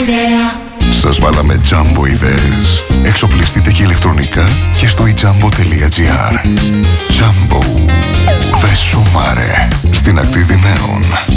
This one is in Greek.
ιδέα. Σας βάλαμε Jumbo ιδέες. Εξοπλιστείτε και ηλεκτρονικά και στο ijambo.gr. Jumbo. Βρε σούμαρε. Στην ακτή Δημαίων.